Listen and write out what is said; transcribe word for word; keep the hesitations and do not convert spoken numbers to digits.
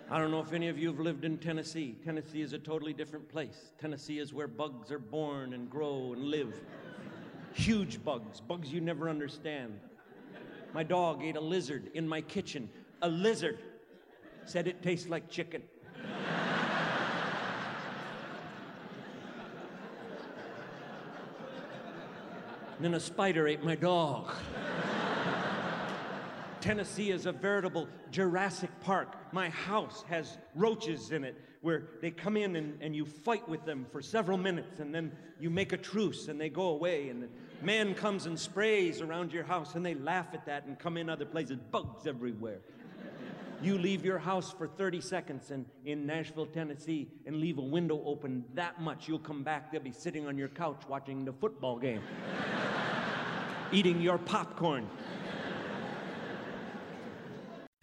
I don't know if any of you have lived in Tennessee. Tennessee is a totally different place. Tennessee is where bugs are born and grow and live. Huge bugs, bugs you never understand. My dog ate a lizard in my kitchen. A lizard. Said it tastes like chicken. And then a spider ate my dog. Tennessee is a veritable Jurassic Park. My house has roaches in it where they come in and, and you fight with them for several minutes and then you make a truce and they go away and the man comes and sprays around your house and they laugh at that and come in other places. Bugs everywhere. You leave your house for thirty seconds in, in Nashville, Tennessee and leave a window open that much. You'll come back, they'll be sitting on your couch watching the football game. Eating your popcorn.